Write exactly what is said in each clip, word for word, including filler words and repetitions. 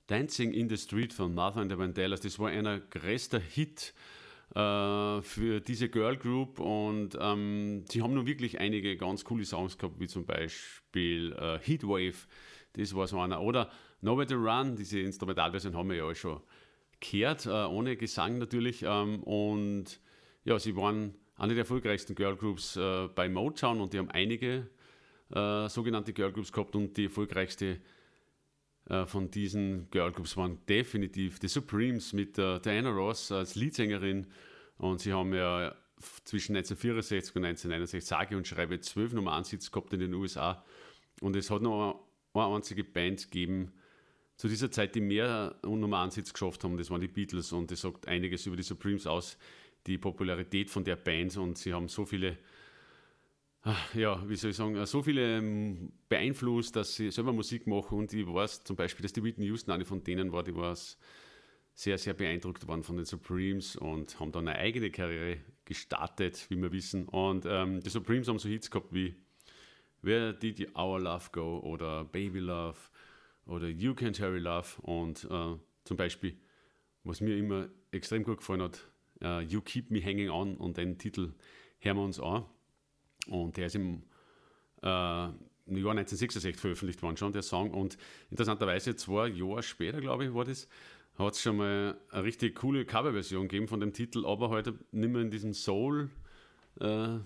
Dancing in the Street von Martha and the Vandellas. Das war einer größter Hit äh, für diese Girl Group und ähm, sie haben nur wirklich einige ganz coole Songs gehabt, wie zum Beispiel äh, Heatwave, das war so einer. Oder Nowhere to Run, diese Instrumentalversion haben wir ja auch schon gehört, äh, ohne Gesang natürlich. Ähm, und ja, sie waren eine der erfolgreichsten Girl Groups äh, bei Motown und die haben einige äh, sogenannte Girl Groups gehabt und die erfolgreichste äh, von diesen Girl Groups waren definitiv die Supremes mit äh, Diana Ross als Leadsängerin und sie haben ja zwischen neunzehnhundertvierundsechzig und neunzehnhunderteinundsechzig sage und schreibe zwölf Nummer eins Hits gehabt in den U S A und es hat noch eine einzige Band gegeben zu dieser Zeit, die mehr Nummer eins Hits geschafft haben, das waren die Beatles und das sagt einiges über die Supremes aus, die Popularität von der Band und sie haben so viele ja, wie soll ich sagen, so viele beeinflusst, dass sie selber Musik machen und ich weiß zum Beispiel, dass die Whitney Houston eine von denen war, die war sehr, sehr beeindruckt worden von den Supremes und haben dann eine eigene Karriere gestartet, wie wir wissen und ähm, die Supremes haben so Hits gehabt wie Where Did Our Love Go oder Baby Love oder You Can't Hurry Love und äh, zum Beispiel, was mir immer extrem gut gefallen hat, uh, You Keep Me Hanging On und den Titel hören wir uns an. Und der ist im, äh, im Jahr neunzehnhundertsechsundsechzig veröffentlicht worden schon, der Song. Und interessanterweise zwei Jahre später, glaube ich, war das, hat es schon mal eine richtig coole Coverversion gegeben von dem Titel, aber heute nicht mehr in diesem Soul, äh,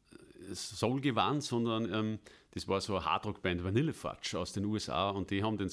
Soul-Gewand, sondern ähm, das war so eine Hardrock-Band, Vanilla Fudge aus den U S A und die haben den